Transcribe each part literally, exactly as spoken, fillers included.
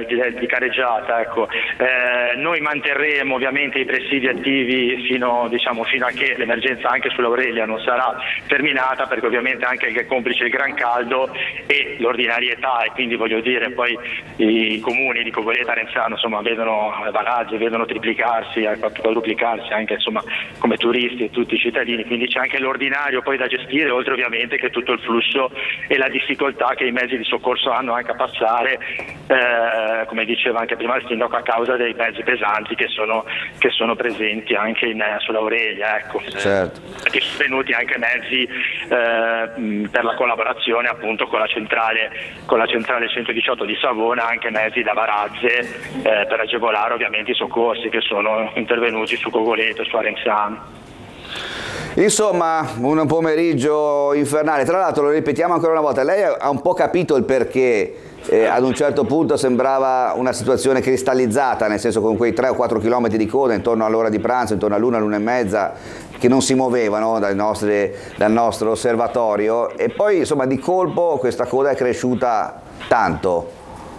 di, di careggiata. Ecco. Eh, noi manterremo ovviamente i presidi attivi fino, diciamo, fino a che l'emergenza anche sull'Aurelia non sarà terminata, perché ovviamente anche che è complice il gran caldo e l'ordinarietà, e quindi voglio dire poi i comuni di Cogoleto e Arenzano insomma vedono valaggi, vedono triplicarsi, quadruplicarsi anche insomma come turisti e tutti i cittadini, quindi c'è anche l'ordinario poi da gestire, oltre ovviamente che tutto il flusso e la difficoltà che i mezzi di soccorso hanno anche a passare, eh, come diceva anche prima il sindaco, a causa dei mezzi pesanti che sono, che sono presenti anche in, sull'Aurelia. Ecco. Certo. Perché sono venuti anche mezzi eh, per la collaborazione appunto con la centrale, con la centrale centodiciotto di Savona, anche mezzi da Varazze eh, per agevolare ovviamente i soccorsi che sono intervenuti su Cogoleto e su Arenzano. Insomma, un pomeriggio infernale. Tra l'altro, lo ripetiamo ancora una volta, lei ha un po' capito il perché eh, ad un certo punto sembrava una situazione cristallizzata, nel senso con quei tre o quattro chilometri di coda intorno all'ora di pranzo, intorno all'una, l'una e mezza, che non si muovevano dal, nostri, dal nostro osservatorio, e poi insomma di colpo questa coda è cresciuta tanto.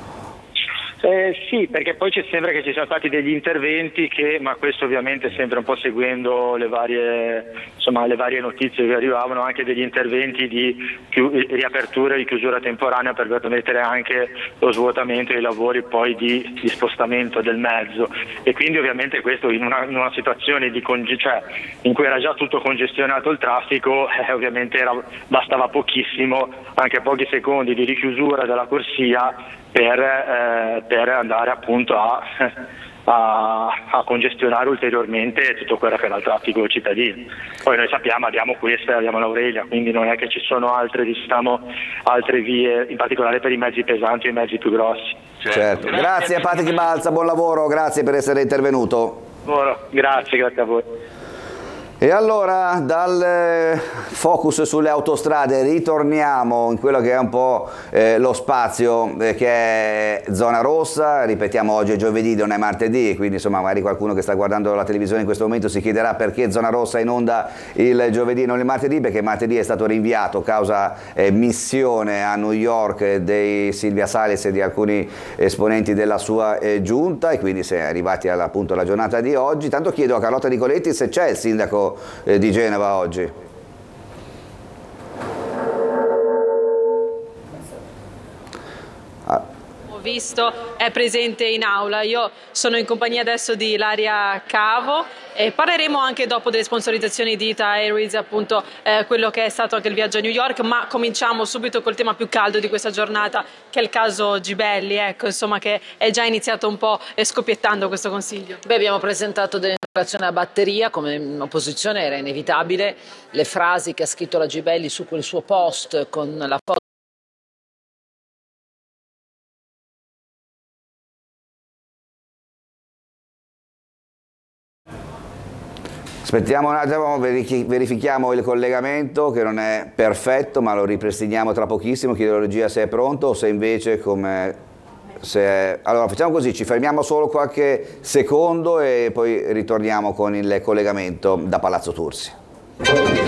Eh, sì, perché poi ci sembra che ci siano stati degli interventi che, ma questo ovviamente sempre un po' seguendo le varie, insomma, le varie notizie che arrivavano, anche degli interventi di chiu- riapertura e di chiusura temporanea per permettere anche lo svuotamento dei lavori poi di, di spostamento del mezzo, e quindi ovviamente questo in una, in una situazione di conge- cioè, in cui era già tutto congestionato il traffico, eh, ovviamente era, bastava pochissimo, anche pochi secondi di richiusura della corsia Per, eh, per andare appunto a, a, a congestionare ulteriormente tutto quello che era il traffico cittadino. Poi noi sappiamo, abbiamo questa, abbiamo l'Aurelia, quindi non è che ci sono altre, diciamo, altre vie, in particolare per i mezzi pesanti e i mezzi più grossi. Certo. Grazie a Patrick Balza, buon lavoro, grazie per essere intervenuto. Grazie, grazie a voi. E allora dal focus sulle autostrade ritorniamo in quello che è un po' eh, lo spazio eh, che è zona rossa. Ripetiamo, oggi è giovedì, non è martedì, quindi insomma magari qualcuno che sta guardando la televisione in questo momento si chiederà perché zona rossa è in onda il giovedì e non il martedì, perché martedì è stato rinviato causa eh, missione a New York di Silvia Salis e di alcuni esponenti della sua eh, giunta, e quindi si è arrivati alla, appunto alla giornata di oggi. Tanto chiedo a Carlotta Nicoletti se c'è il sindaco di Genova oggi. Ah. Ho visto, è presente in aula. Io sono in compagnia adesso di Ilaria Cavo e parleremo anche dopo delle sponsorizzazioni di Ita Airways, appunto eh, quello che è stato anche il viaggio a New York, ma cominciamo subito col tema più caldo di questa giornata, che è il caso Gibelli, ecco, insomma, che è già iniziato un po' scoppiettando questo consiglio. Beh, abbiamo presentato delle interrogazioni a batteria, come opposizione era inevitabile, le frasi che ha scritto la Gibelli su quel suo post con la foto Aspettiamo un attimo, verifichiamo il collegamento che non è perfetto, ma lo ripristiniamo tra pochissimo. Chiedo alla regia se è pronto o se invece come... Se è... Allora facciamo così, ci fermiamo solo qualche secondo e poi ritorniamo con il collegamento da Palazzo Tursi.